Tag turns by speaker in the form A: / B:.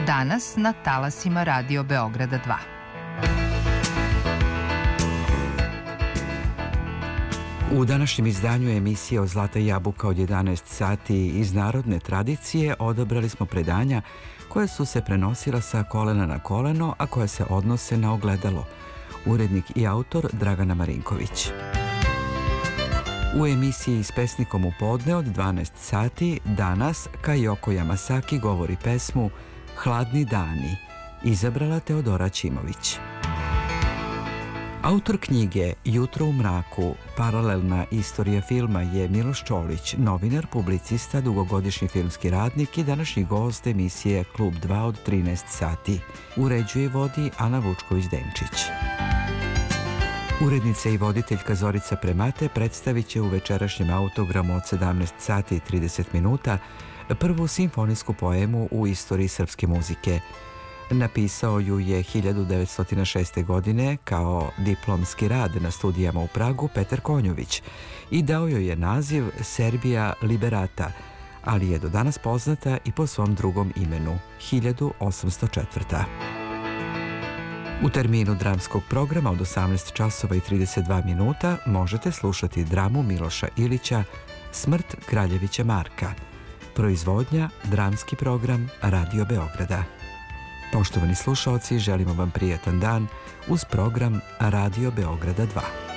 A: danas na talasima Radio Beograda 2.
B: U današnjem izdanju emisije o Zlata jabuka od 11 sati iz narodne tradicije odabrali smo predanja koje su se prenosila sa kolena na koleno, a koje se odnose na ogledalo. Urednik i autor Dragana Marinković. U emisiji s pesnikom u podne od 12 sati danas Kajoko Yamasaki govori pesmu Hladni dani, izabrala Teodora Ćimović. Autor knjige Jutro u mraku, paralelna istorija filma je Miloš Čolić, novinar, publicista, dugogodišnji filmski radnik i današnji gost emisije Klub 2 od 13 sati. Uređuje i vodi Ana Vučković-Denčić. Urednica i voditeljka Zorica Premate predstavit će u večerašnjem autogramu od 17 sati i 30 minuta prvu simfonijsku poemu u istoriji srpske muzike. Napisao ju je 1906. godine kao diplomski rad na studijama u Pragu Petar Konjović i dao joj je naziv Serbia Liberata, ali je do danas poznata i po svom drugom imenu, 1804. U terminu dramskog programa od 18 časova i 32 minuta možete slušati dramu Miloša Ilića Smrt Kraljevića Marka. Proizvodnja, dramski program Radio Beograda. Poštovani slušaoci, želimo vam prijatan dan uz program Radio Beograda 2.